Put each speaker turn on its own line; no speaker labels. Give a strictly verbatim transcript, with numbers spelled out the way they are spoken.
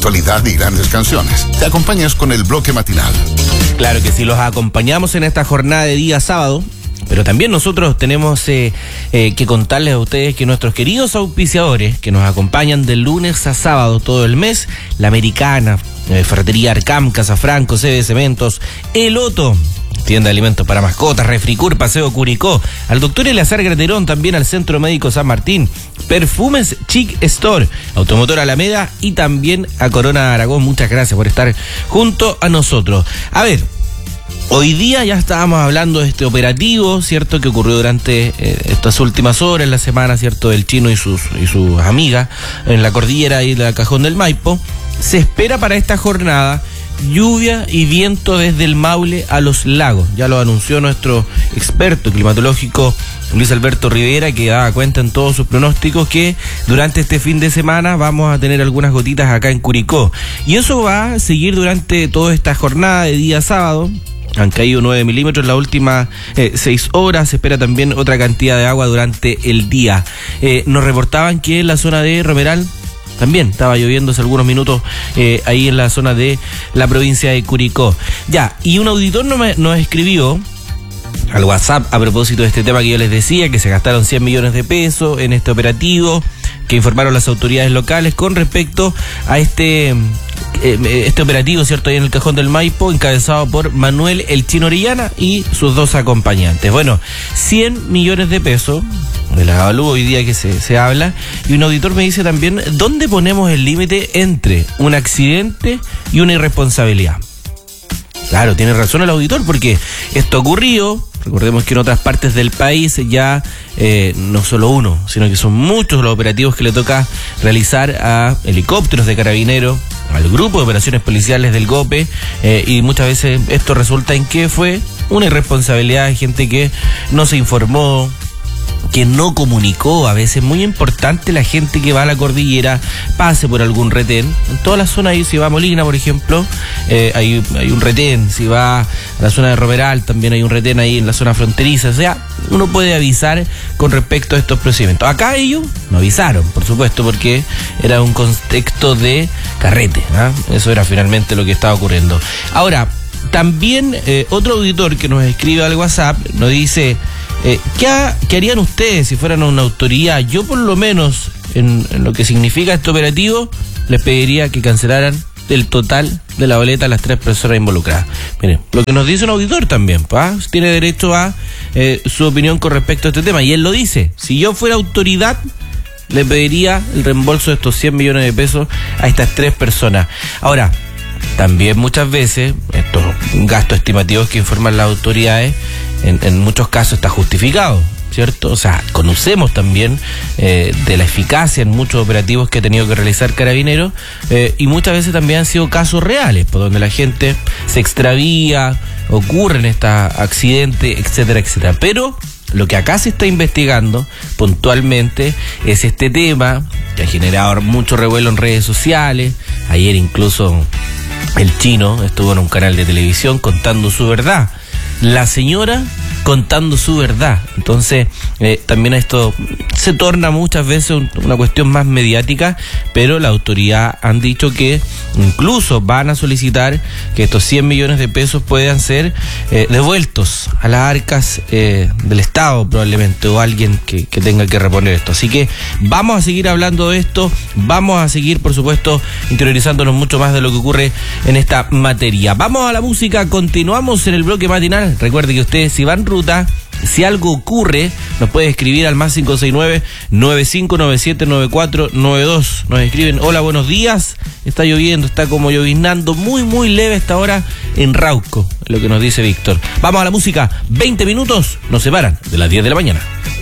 actualidad y grandes canciones. Te acompañas con el bloque matinal.
Claro que sí, los acompañamos en esta jornada de día sábado. Pero también nosotros tenemos eh, eh, que contarles a ustedes que nuestros queridos auspiciadores que nos acompañan de lunes a sábado todo el mes, La Americana, eh, Ferretería Arcam, Casa Franco, C B Cementos, El Otto, tienda de alimentos para mascotas, Refricur, Paseo Curicó, al doctor Eleazar Graterón, también al Centro Médico San Martín, Perfumes Chic Store, Automotor Alameda y también a Corona Aragón. Muchas gracias por estar junto a nosotros. A ver, hoy día ya estábamos hablando de este operativo, ¿cierto?, que ocurrió durante eh, estas últimas horas, la semana, ¿cierto?, del Chino y sus, y sus amigas en la cordillera y la Cajón del Maipo. Se espera para esta jornada lluvia y viento desde el Maule a los lagos. Ya lo anunció nuestro experto climatológico Luis Alberto Rivera, que daba cuenta en todos sus pronósticos que durante este fin de semana vamos a tener algunas gotitas acá en Curicó. Y eso va a seguir durante toda esta jornada de día sábado. Han caído nueve milímetros en las últimas eh, seis horas. Se espera también otra cantidad de agua durante el día. Eh, nos reportaban que en la zona de Romeral también estaba lloviendo hace algunos minutos eh, ahí en la zona de la provincia de Curicó. Ya, y un auditor nos, me, nos escribió al WhatsApp a propósito de este tema que yo les decía, que se gastaron cien millones de pesos en este operativo que informaron las autoridades locales con respecto a este eh, este operativo, ¿cierto?, ahí en el Cajón del Maipo, encabezado por Manuel El Chino Orellana y sus dos acompañantes. Bueno, cien millones de pesos, de la avalúo hoy día que se, se habla, y un auditor me dice también, ¿dónde ponemos el límite entre un accidente y una irresponsabilidad? Claro, tiene razón el auditor, porque esto ocurrió, recordemos que en otras partes del país ya eh, no solo uno, sino que son muchos los operativos que le toca realizar a helicópteros de carabineros, al grupo de operaciones policiales del GOPE, eh, y muchas veces esto resulta en que fue una irresponsabilidad de gente que no se informó, que no comunicó. A veces muy importante la gente que va a la cordillera pase por algún retén. En toda la zona ahí, si va a Molina, por ejemplo, eh, hay, hay un retén. Si va a la zona de Romeral, también hay un retén ahí en la zona fronteriza. O sea, uno puede avisar con respecto a estos procedimientos. Acá ellos no avisaron, por supuesto, porque era un contexto de carrete, ¿eh? Eso era finalmente lo que estaba ocurriendo. Ahora, también eh, otro auditor que nos escribe al WhatsApp nos dice, Eh, ¿qué, ha, ¿qué harían ustedes si fueran una autoridad? Yo por lo menos, en, en lo que significa este operativo, les pediría que cancelaran el total de la boleta a las tres personas involucradas. Miren, lo que nos dice un auditor también, ¿pa? Tiene derecho a eh, su opinión con respecto a este tema, y él lo dice, si yo fuera autoridad, le pediría el reembolso de estos cien millones de pesos a estas tres personas. Ahora, también muchas veces estos gastos estimativos que informan las autoridades, en, en muchos casos está justificado, ¿cierto? O sea, conocemos también eh, de la eficacia en muchos operativos que ha tenido que realizar Carabineros, eh, y muchas veces también han sido casos reales, por donde la gente se extravía, ocurren estos accidentes, etcétera, etcétera. Pero lo que acá se está investigando puntualmente es este tema que ha generado mucho revuelo en redes sociales. Ayer incluso el Chino estuvo en un canal de televisión contando su verdad. La señora contando su verdad. Entonces, eh, también esto se torna muchas veces un, una cuestión más mediática, pero la autoridad han dicho que incluso van a solicitar que estos cien millones de pesos puedan ser eh, devueltos a las arcas eh, del Estado, probablemente, o alguien que, que tenga que reponer esto. Así que vamos a seguir hablando de esto, vamos a seguir, por supuesto, interiorizándonos mucho más de lo que ocurre en esta materia. Vamos a la música, continuamos en el bloque matinal. Recuerde que ustedes, si van ruta, si algo ocurre, nos puede escribir al más cinco seis nueve, nueve cinco nueve siete, nueve cuatro nueve dos. Nos escriben, hola, buenos días, está lloviendo, está como lloviznando, muy muy leve esta hora en Rauco, es lo que nos dice Víctor. Vamos a la música, veinte minutos nos separan de las diez de la mañana.